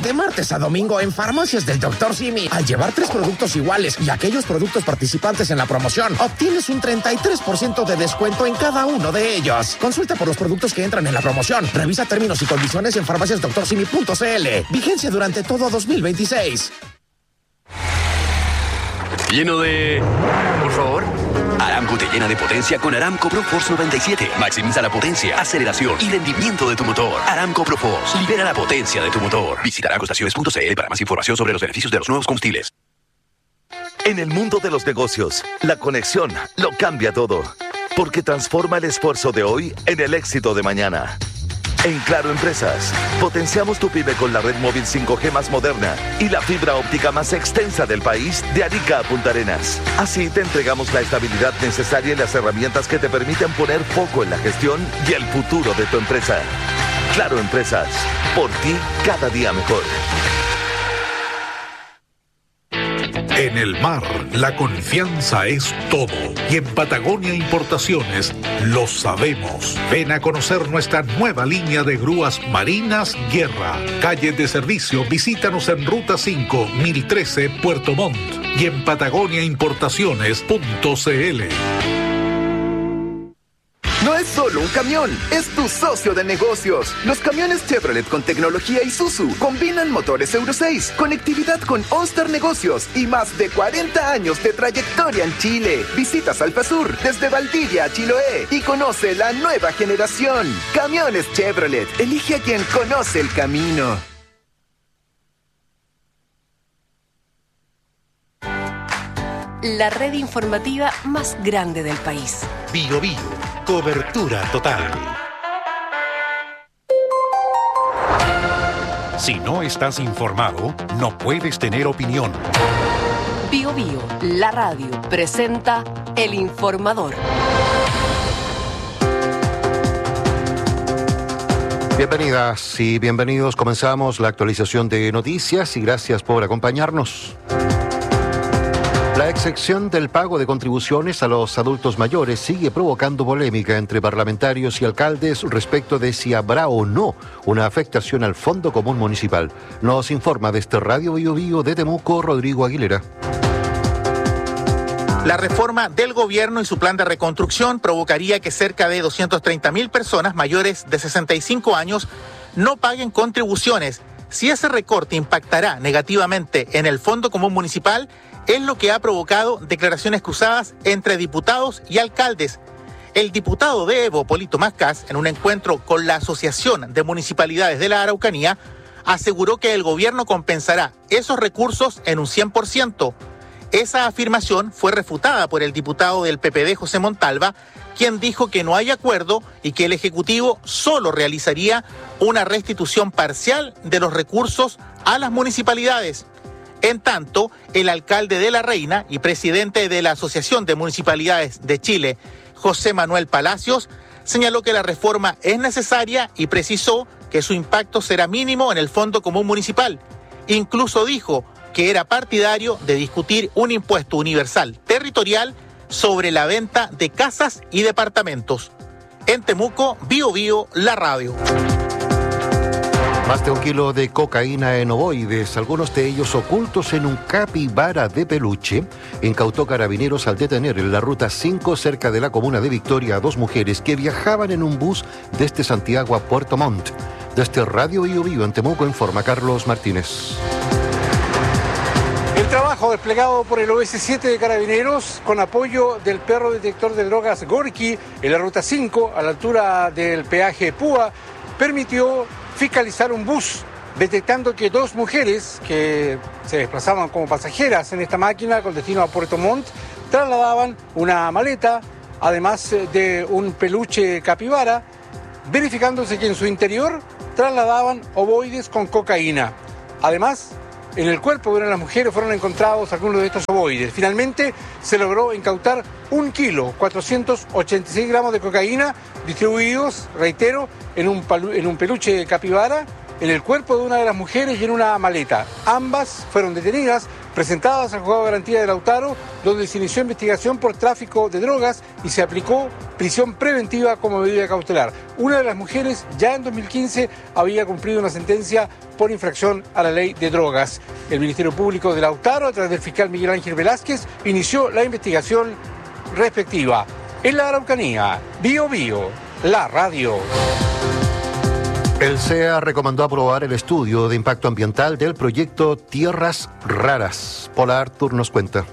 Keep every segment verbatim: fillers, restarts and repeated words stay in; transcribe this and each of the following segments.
De martes a domingo en Farmacias del doctor Simi. Al llevar tres productos iguales y aquellos productos participantes en la promoción, obtienes un treinta y tres por ciento de descuento en cada uno de ellos. Consulta por los productos que entran en la promoción. Revisa términos y condiciones en farmacias doctor simi punto c l. Vigencia durante todo dos mil veintiséis. Lleno de... Por favor. Aramco te llena de potencia con Aramco ProForce noventa y siete. Maximiza la potencia, aceleración y rendimiento de tu motor. Aramco ProForce. Libera la potencia de tu motor. Visita aramco estaciones punto c l para más información sobre los beneficios de los nuevos combustibles. En el mundo de los negocios, la conexión lo cambia todo. Porque transforma el esfuerzo de hoy en el éxito de mañana. En Claro Empresas, potenciamos tu pyme con la red móvil cinco G más moderna y la fibra óptica más extensa del país de Arica a Punta Arenas. Así te entregamos la estabilidad necesaria y las herramientas que te permiten poner foco en la gestión y el futuro de tu empresa. Claro Empresas, por ti cada día mejor. En el mar, la confianza es todo. Y en Patagonia Importaciones lo sabemos. Ven a conocer nuestra nueva línea de grúas marinas Guerra. Calle de servicio, visítanos en Ruta cinco, mil trece, Puerto Montt. Y en patagonia importaciones punto c l. No es solo un camión, es tu socio de negocios. Los camiones Chevrolet con tecnología Isuzu combinan motores Euro seis, conectividad con OnStar Negocios y más de cuarenta años de trayectoria en Chile. Visita Salpasur desde Valdivia a Chiloé y conoce la nueva generación. Camiones Chevrolet, elige a quien conoce el camino. La red informativa más grande del país. Bio Bio, cobertura total. Si no estás informado, no puedes tener opinión. Bio Bio, la radio, presenta El Informador. Bienvenidas y bienvenidos. Comenzamos la actualización de noticias y gracias por acompañarnos. La exención del pago de contribuciones a los adultos mayores sigue provocando polémica entre parlamentarios y alcaldes respecto de si habrá o no una afectación al Fondo Común Municipal. Nos informa desde Radio Bio Bio de Temuco, Rodrigo Aguilera. La reforma del gobierno y su plan de reconstrucción provocaría que cerca de doscientas treinta mil personas mayores de sesenta y cinco años no paguen contribuciones. Si ese recorte impactará negativamente en el Fondo Común Municipal, es lo que ha provocado declaraciones cruzadas entre diputados y alcaldes. El diputado de Evo, Polito Mascas, en un encuentro con la Asociación de Municipalidades de la Araucanía, aseguró que el gobierno compensará esos recursos en un cien por ciento. Esa afirmación fue refutada por el diputado del P P D, José Montalva, quien dijo que no hay acuerdo y que el Ejecutivo solo realizaría una restitución parcial de los recursos a las municipalidades. En tanto, el alcalde de La Reina y presidente de la Asociación de Municipalidades de Chile, José Manuel Palacios, señaló que la reforma es necesaria y precisó que su impacto será mínimo en el Fondo Común Municipal. Incluso dijo que era partidario de discutir un impuesto universal territorial sobre la venta de casas y departamentos. En Temuco, Bio Bio, la radio. Más de un kilo de cocaína en ovoides, algunos de ellos ocultos en un capibara de peluche, incautó Carabineros al detener en la Ruta cinco cerca de la comuna de Victoria a dos mujeres que viajaban en un bus desde Santiago a Puerto Montt. Desde Radio Bio Bio en Temuco informa Carlos Martínez. El trabajo desplegado por el O S siete de Carabineros con apoyo del perro detector de drogas Gorky en la Ruta cinco a la altura del peaje Púa permitió fiscalizar un bus, detectando que dos mujeres que se desplazaban como pasajeras en esta máquina con destino a Puerto Montt trasladaban una maleta, además de un peluche capibara, verificándose que en su interior trasladaban ovoides con cocaína. Además, en el cuerpo de una de las mujeres fueron encontrados algunos de estos ovoides. Finalmente se logró incautar un kilo, cuatrocientos ochenta y seis gramos de cocaína, distribuidos, reitero, en un, palu- en un peluche capibara en el cuerpo de una de las mujeres y en una maleta. Ambas fueron detenidas, presentadas al juzgado de garantía de Lautaro, donde se inició investigación por tráfico de drogas y se aplicó prisión preventiva como medida cautelar. Una de las mujeres ya en dos mil quince había cumplido una sentencia por infracción a la ley de drogas. El Ministerio Público de Lautaro, a través del fiscal Miguel Ángel Velázquez, inició la investigación respectiva. En la Araucanía, Bio Bio, la radio. El C E A recomendó aprobar el estudio de impacto ambiental del proyecto Tierras Raras. Paula Artur nos cuenta.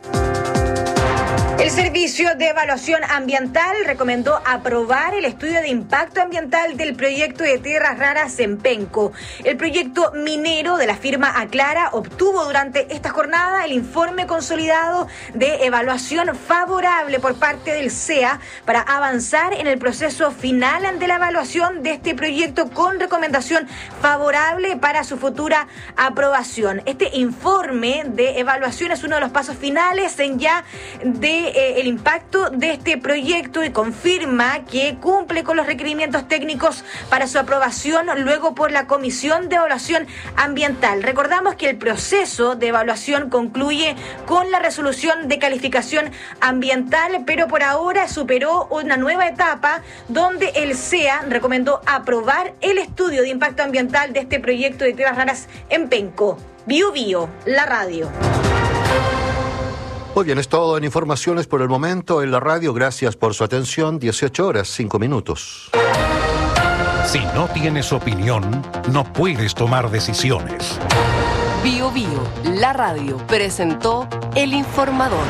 El Servicio de Evaluación Ambiental recomendó aprobar el estudio de impacto ambiental del proyecto de Tierras Raras en Penco. El proyecto minero de la firma Aclara obtuvo durante esta jornada el informe consolidado de evaluación favorable por parte del C E A para avanzar en el proceso final de la evaluación de este proyecto con recomendación favorable para su futura aprobación. Este informe de evaluación es uno de los pasos finales en ya de Eh, el impacto de este proyecto y confirma que cumple con los requerimientos técnicos para su aprobación luego por la Comisión de Evaluación Ambiental. Recordamos que el proceso de evaluación concluye con la resolución de calificación ambiental, pero por ahora superó una nueva etapa donde el C E A recomendó aprobar el estudio de impacto ambiental de este proyecto de Tierras Raras en Penco. Bio Bio, la radio. Muy bien, es todo en informaciones por el momento en la radio. Gracias por su atención. dieciocho horas, cinco minutos. Si no tienes opinión, no puedes tomar decisiones. Bio Bio, la radio, presentó El Informador.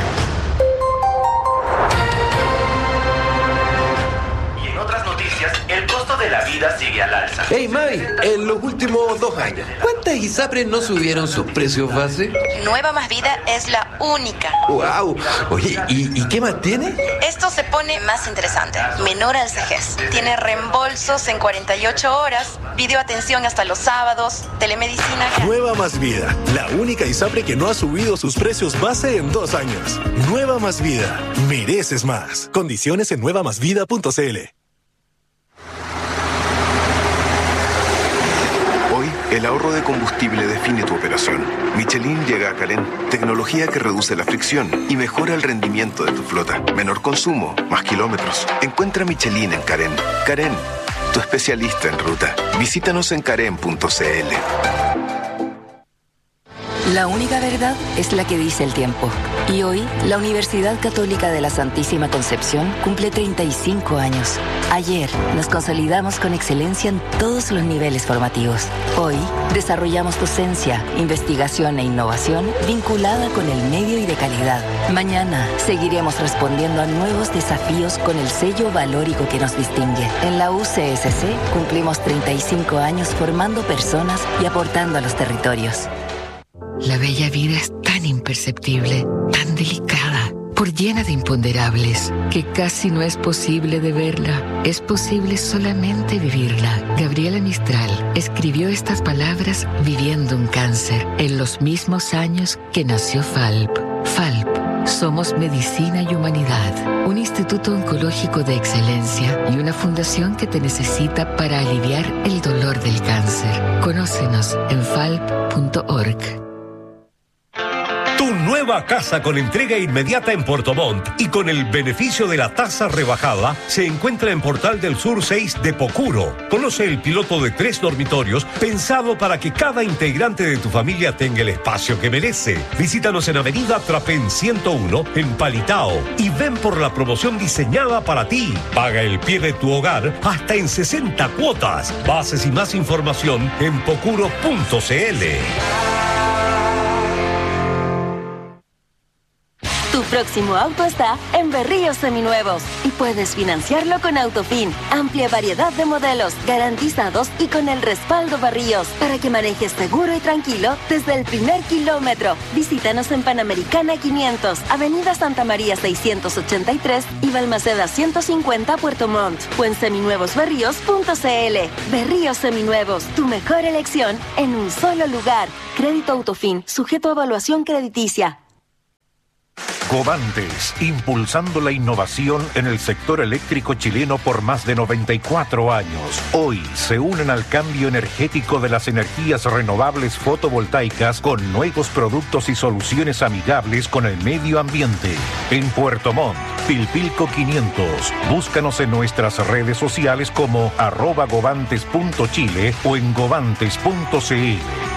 Y en otras noticias, el costo de la vida sigue al alza. Hey Mavi, en los últimos dos años, ¿cuántas ISAPRES no subieron sus precios base? Nueva Más Vida es la única. ¡Wow! Oye, ¿y, ¿y qué más tiene? Esto se pone más interesante. Menor al C G S. Tiene reembolsos en cuarenta y ocho horas, videoatención hasta los sábados, telemedicina. Nueva Más Vida, la única ISAPRE que no ha subido sus precios base en dos años. Nueva Más Vida, mereces más. Condiciones en nueva más vida punto c l. El ahorro de combustible define tu operación. Michelin llega a Carén, tecnología que reduce la fricción y mejora el rendimiento de tu flota. Menor consumo, más kilómetros. Encuentra Michelin en Carén. Carén, tu especialista en ruta. Visítanos en carén punto c l. La única verdad es la que dice el tiempo. Y hoy, la Universidad Católica de la Santísima Concepción cumple treinta y cinco años. Ayer, nos consolidamos con excelencia en todos los niveles formativos. Hoy, desarrollamos docencia, investigación e innovación vinculada con el medio y de calidad. Mañana, seguiremos respondiendo a nuevos desafíos con el sello valórico que nos distingue. En la U C S C, cumplimos treinta y cinco años formando personas y aportando a los territorios. La bella vida es tan imperceptible, tan delicada, por llena de imponderables, que casi no es posible de verla. Es posible solamente vivirla. Gabriela Mistral escribió estas palabras viviendo un cáncer, en los mismos años que nació FALP. FALP. Somos Medicina y Humanidad, un instituto oncológico de excelencia y una fundación que te necesita para aliviar el dolor del cáncer. Conócenos en falp punto org. Tu nueva casa con entrega inmediata en Puerto Montt y con el beneficio de la tasa rebajada se encuentra en Portal del Sur seis de Pocuro. Conoce el piloto de tres dormitorios pensado para que cada integrante de tu familia tenga el espacio que merece. Visítanos en Avenida Trapén ciento uno en Palitao y ven por la promoción diseñada para ti. Paga el pie de tu hogar hasta en sesenta cuotas. Bases y más información en pocuro punto c l. Tu próximo auto está en Berríos Seminuevos y puedes financiarlo con Autofin. Amplia variedad de modelos, garantizados y con el respaldo Berríos para que manejes seguro y tranquilo desde el primer kilómetro. Visítanos en Panamericana quinientos, Avenida Santa María seiscientos ochenta y tres y Balmaceda ciento cincuenta, Puerto Montt, o en seminuevos berríos punto c l. Berríos Seminuevos, tu mejor elección en un solo lugar. Crédito Autofin, sujeto a evaluación crediticia. Govantes, impulsando la innovación en el sector eléctrico chileno por más de noventa y cuatro años. Hoy se unen al cambio energético de las energías renovables fotovoltaicas con nuevos productos y soluciones amigables con el medio ambiente. En Puerto Montt, Pilpilco quinientos. Búscanos en nuestras redes sociales como arroba govantes punto chile o en govantes punto cl.